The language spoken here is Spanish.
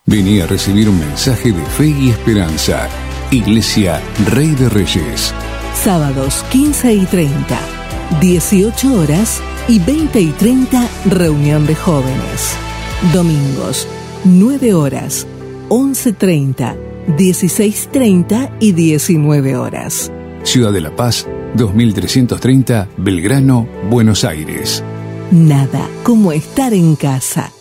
Vení a recibir un mensaje de fe y esperanza. Iglesia Rey de Reyes. Sábados 15:30, 18 horas y 20:30 reunión de jóvenes. Domingos 9 horas, 11:30, 16:30 y 19 horas. Ciudad de La Paz, 2330, Belgrano, Buenos Aires. Nada como estar en casa.